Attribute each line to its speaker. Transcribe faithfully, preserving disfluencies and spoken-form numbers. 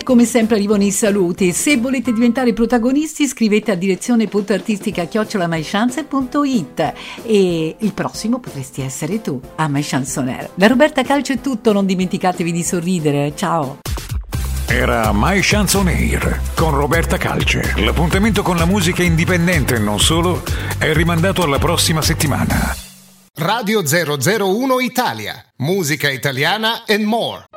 Speaker 1: come sempre arrivano i saluti. Se volete diventare protagonisti scrivete a direzione punto artistica chiocciola mychance punto it e il prossimo potresti essere tu a My Chanson Air. Da Roberta Calcio è tutto, non dimenticatevi di sorridere, ciao.
Speaker 2: Era My Chanson Air con Roberta Calce. L'appuntamento con la musica indipendente e non solo è rimandato alla prossima settimana.
Speaker 3: Radio zero zero uno Italia, musica italiana and more.